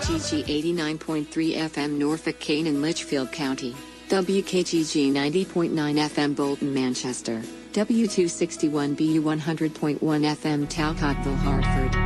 WKGG 89.3 FM Norfolk, Kane and Litchfield County. WKGG 90.9 FM Bolton, Manchester. W261BU 100.1 FM Talcottville, Hartford.